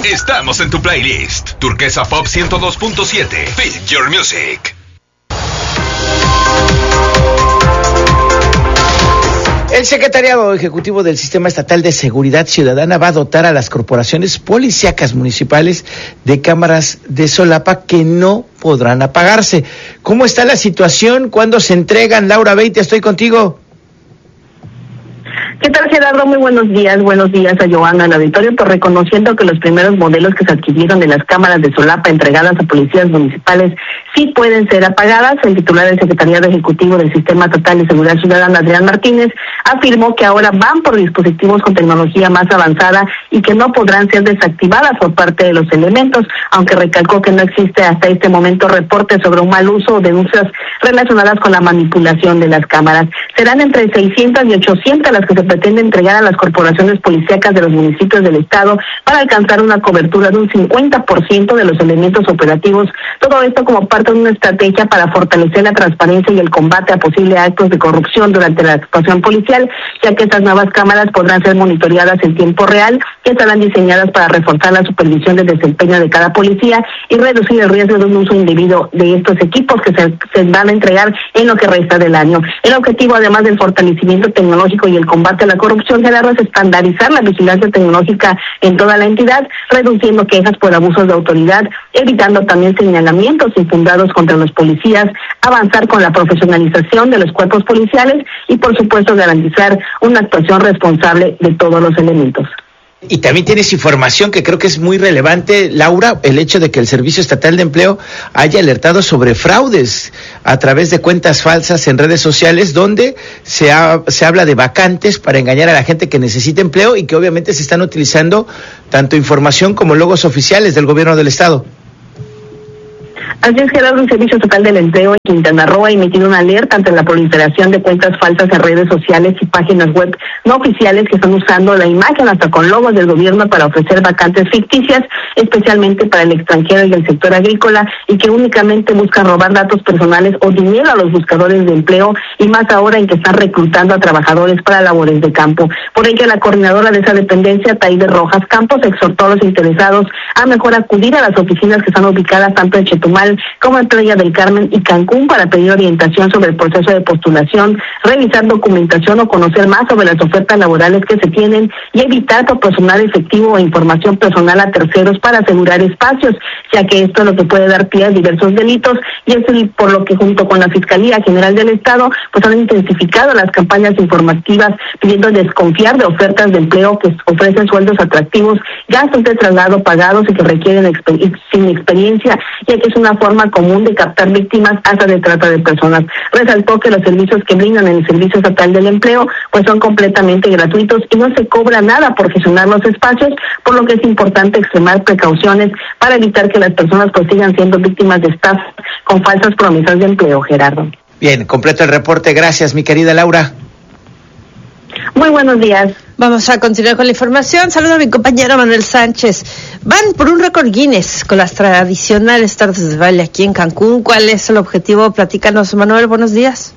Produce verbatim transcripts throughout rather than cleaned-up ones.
Estamos en tu playlist. Turquesa Pop ciento dos punto siete. Feel your music. El Secretariado Ejecutivo del Sistema Estatal de Seguridad Ciudadana va a dotar a las corporaciones policíacas municipales de cámaras de solapa que no podrán apagarse. ¿Cómo está la situación? ¿Cuándo se entregan? Laura Beite, estoy contigo. ¿Qué tal, Gerardo? Muy buenos días. Buenos días a Joana, al auditorio, pues reconociendo que los primeros modelos que se adquirieron de las cámaras de solapa entregadas a policías municipales sí pueden ser apagadas. El titular del Secretariado Ejecutivo del Sistema Estatal de Seguridad Ciudadana, Adrián Martínez, afirmó que ahora van por dispositivos con tecnología más avanzada y que no podrán ser desactivadas por parte de los elementos, aunque recalcó que no existe hasta este momento reportes sobre un mal uso o denuncias relacionadas con la manipulación de las cámaras. Serán entre seiscientas y ochocientas las que se pretende entregar a las corporaciones policíacas de los municipios del estado para alcanzar una cobertura de un cincuenta por ciento de los elementos operativos. Todo esto como parte de una estrategia para fortalecer la transparencia y el combate a posibles actos de corrupción durante la actuación policial, ya que estas nuevas cámaras podrán ser monitoreadas en tiempo real, que estarán diseñadas para reforzar la supervisión del desempeño de cada policía y reducir el riesgo de un uso indebido de estos equipos que se, se van a entregar en lo que resta del año. El objetivo, además del fortalecimiento tecnológico y el combate a la corrupción, Gerardo, es estandarizar la vigilancia tecnológica en toda la entidad, reduciendo quejas por abusos de autoridad, evitando también señalamientos infundados contra los policías, avanzar con la profesionalización de los cuerpos policiales y, por supuesto, garantizar una actuación responsable de todos los elementos. Y también tienes información que creo que es muy relevante, Laura, el hecho de que el Servicio Estatal de Empleo haya alertado sobre fraudes a través de cuentas falsas en redes sociales donde se, ha, se habla de vacantes para engañar a la gente que necesita empleo y que obviamente se están utilizando tanto información como logos oficiales del gobierno del estado. Así es, Gerardo, el Servicio Estatal del Empleo en Quintana Roo ha emitido una alerta ante la proliferación de cuentas falsas en redes sociales y páginas web no oficiales que están usando la imagen hasta con logos del gobierno para ofrecer vacantes ficticias, especialmente para el extranjero y el sector agrícola, y que únicamente buscan robar datos personales o dinero a los buscadores de empleo, y más ahora en que están reclutando a trabajadores para labores de campo. Por ello, la coordinadora de esa dependencia, Taide Rojas Campos, exhortó a los interesados a mejor acudir a las oficinas que están ubicadas tanto en Chetumal como en Playa del Carmen y Cancún para pedir orientación sobre el proceso de postulación, revisar documentación o conocer más sobre las ofertas laborales que se tienen y evitar proporcionar efectivo o información personal a terceros para asegurar espacios, ya que esto es lo que puede dar pie a diversos delitos, y es por lo que junto con la Fiscalía General del Estado pues han intensificado las campañas informativas pidiendo desconfiar de ofertas de empleo que ofrecen sueldos atractivos, gastos de traslado pagados y que requieren exper- sin experiencia, ya que es una forma común de captar víctimas hasta de trata de personas. Resaltó que los servicios que brindan en el Servicio Estatal del Empleo pues son completamente gratuitos y no se cobra nada por gestionar los espacios, por lo que es importante extremar precauciones para evitar que las personas pues sigan siendo víctimas de estafas con falsas promesas de empleo, Gerardo. Bien, completo el reporte. Gracias, mi querida Laura. Muy buenos días. Vamos a continuar con la información. Saludo a mi compañero Manuel Sánchez. Van por un récord Guinness con las tradicionales tardes de baile aquí en Cancún. ¿Cuál es el objetivo? Platícanos, Manuel. Buenos días.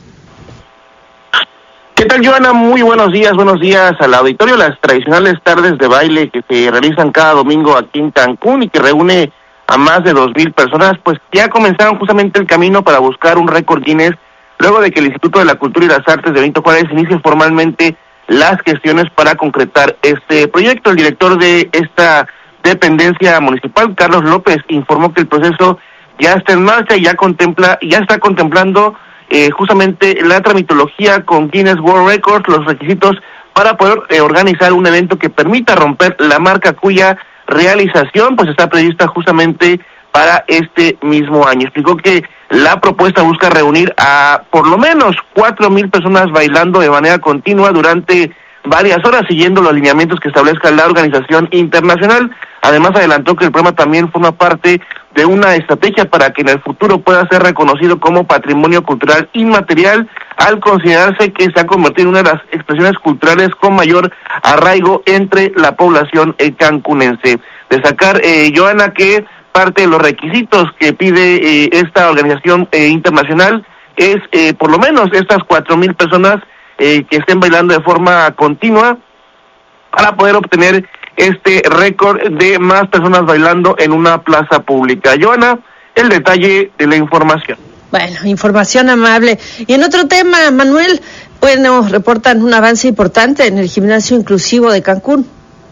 ¿Qué tal, Joana? Muy buenos días, buenos días al auditorio. Las tradicionales tardes de baile que se realizan cada domingo aquí en Cancún y que reúne a más de dos mil personas, pues ya comenzaron justamente el camino para buscar un récord Guinness, luego de que el Instituto de la Cultura y las Artes de Benito Juárez inicie formalmente las gestiones para concretar este proyecto. El director de esta dependencia municipal, Carlos López, informó que el proceso ya está en marcha y ya contempla, ya está contemplando eh, justamente la tramitología con Guinness World Records, los requisitos para poder eh, organizar un evento que permita romper la marca cuya realización pues está prevista justamente para este mismo año. Explicó que la propuesta busca reunir a por lo menos cuatro mil personas bailando de manera continua durante varias horas, siguiendo los lineamientos que establezca la organización internacional. Además, adelantó que el programa también forma parte de una estrategia para que en el futuro pueda ser reconocido como patrimonio cultural inmaterial, al considerarse que se ha convertido en una de las expresiones culturales con mayor arraigo entre la población cancunense. Destacar, eh, Joana, que parte de los requisitos que pide eh, esta organización eh, internacional es eh, por lo menos estas cuatro mil personas eh, que estén bailando de forma continua para poder obtener este récord de más personas bailando en una plaza pública. Joana, el detalle de la información. Bueno, información amable. Y en otro tema, Manuel, bueno, reportan un avance importante en el gimnasio inclusivo de Cancún.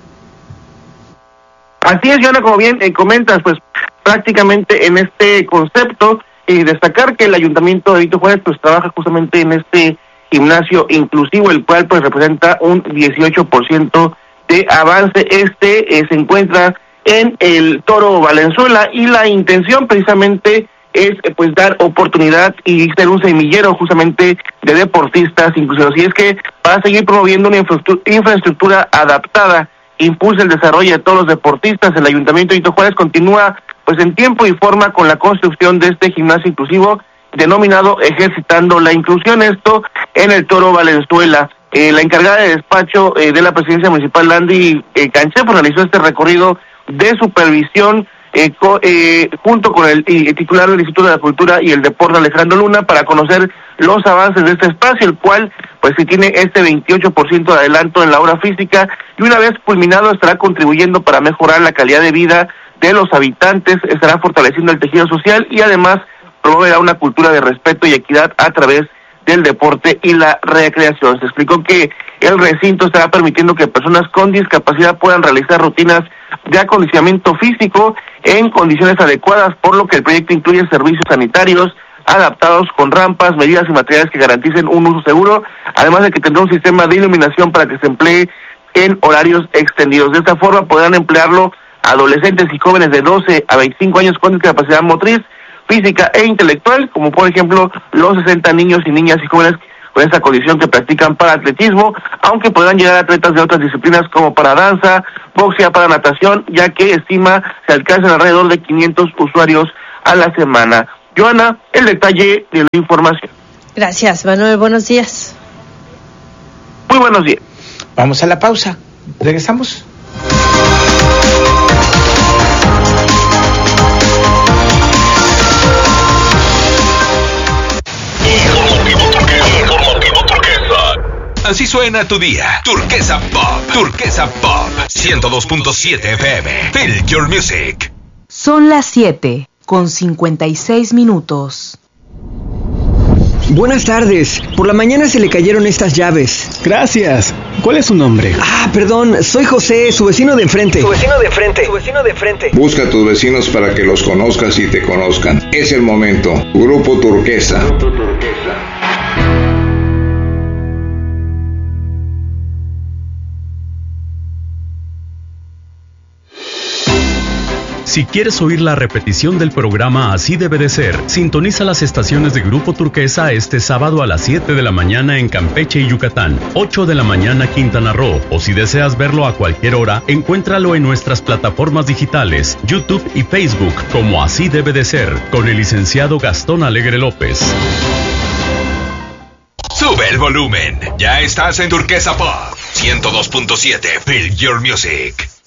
Así es, Joana, como bien eh, comentas, pues prácticamente en este concepto, y eh, destacar que el Ayuntamiento de Benito Juárez pues trabaja justamente en este gimnasio inclusivo, el cual pues representa un dieciocho por ciento de avance. Este eh, se encuentra en el Toro Valenzuela y la intención precisamente es eh, pues dar oportunidad y ser un semillero justamente de deportistas inclusivos. Y es que para seguir promoviendo una infraestructura, infraestructura adaptada, impulsa el desarrollo de todos los deportistas, el Ayuntamiento de Benito Juárez continúa pues en tiempo y forma con la construcción de este gimnasio inclusivo denominado Ejercitando la Inclusión, esto en el Toro Valenzuela. Eh, la encargada de despacho eh, de la presidencia municipal, Landy eh, Canché, pues realizó este recorrido de supervisión eh, co, eh, junto con el, el titular del Instituto de la Cultura y el Deporte, Alejandro Luna, para conocer los avances de este espacio, el cual pues sí tiene este veintiocho por ciento de adelanto en la obra física y una vez culminado estará contribuyendo para mejorar la calidad de vida de los habitantes, estará fortaleciendo el tejido social y además promoverá una cultura de respeto y equidad a través del deporte y la recreación. Se explicó que el recinto estará permitiendo que personas con discapacidad puedan realizar rutinas de acondicionamiento físico en condiciones adecuadas, por lo que el proyecto incluye servicios sanitarios adaptados con rampas, medidas y materiales que garanticen un uso seguro, además de que tendrá un sistema de iluminación para que se emplee en horarios extendidos. De esta forma podrán emplearlo adolescentes y jóvenes de doce a veinticinco años con discapacidad motriz, física e intelectual, como por ejemplo los sesenta niños y niñas y jóvenes con esta condición que practican para atletismo, aunque podrán llegar atletas de otras disciplinas como para danza, boxeo, para natación, ya que estima se alcanzan alrededor de quinientos usuarios a la semana. Joana, el detalle de la información. Gracias, Manuel. Buenos días. Muy buenos días. Vamos a la pausa. Regresamos. Así suena tu día. Turquesa Pop. Turquesa Pop. ciento dos punto siete F M. Feel your music. Son las siete con cincuenta y seis minutos. Buenas tardes. Por la mañana se le cayeron estas llaves. Gracias. ¿Cuál es su nombre? Ah, perdón. Soy José, su vecino de enfrente. Su vecino de enfrente. Su vecino de enfrente. Busca a tus vecinos para que los conozcas y te conozcan. Es el momento. Grupo Turquesa. Grupo Turquesa. Si quieres oír la repetición del programa Así Debe de Ser, sintoniza las estaciones de Grupo Turquesa este sábado a las siete de la mañana en Campeche y Yucatán, ocho de la mañana Quintana Roo, o si deseas verlo a cualquier hora, encuéntralo en nuestras plataformas digitales, YouTube y Facebook como Así Debe de Ser, con el licenciado Gastón Alegre López. Sube el volumen, ya estás en Turquesa Pop ciento dos punto siete. Feel your music.